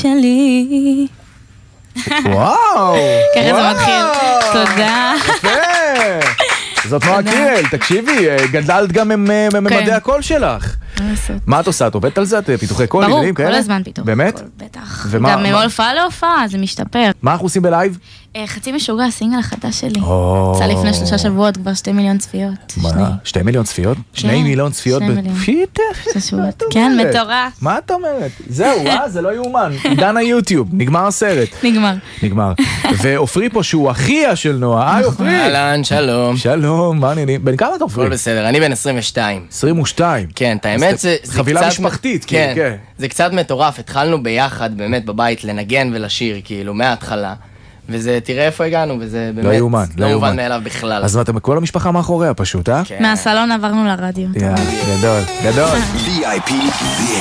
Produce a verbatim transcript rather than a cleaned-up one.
שלי. וואו! ככה זה מתחיל. תודה. זאת נועה קירל, תקשיבי, גדלת גם מממדי הקול שלך. מה את עושה? את עובדת על זה? את פיתוחי קול? ברור, כל הזמן פיתוחי קול. באמת? בטח. גם מהופעה להופעה, זה משתפר. מה אנחנו עושים בלייב? חצי משוגע, הסינגל החדש שלי. יצא לפני שלושה שבועות, כבר שתי מיליון צפיות. מה? שתי מיליון צפיות? שני מיליון צפיות? שני מיליון. פיתח? כן, מטורף. מה את אומרת? זהו, אה? זה לא יאומן. עידן היוטיוב, נגמר הסרט. נגמר. נגמר. ואופרי פה שהוא אחיה של נועה. היי אופרי. אהלן, שלום. שלום, מה העניינים? בן כמה אתה אופרי? הכל בסדר, אני בן עשרים ושתיים. עשרים ושתיים. כן, את האמת זה... חבילה משפחתית, כן. זה קצת מטורף, התחלנו ביחד באמת בבית לנגן ולשיר, כאילו, מההתחלה. וזה, תראה איפה הגענו, וזה באמת לא יאומן, לא לא מובן יאומן. מאליו בכלל. אז אתם כל המשפחה מאחוריה פשוט, אה? מהסלון עברנו לרדיו. גדול, גדול. וי איי פי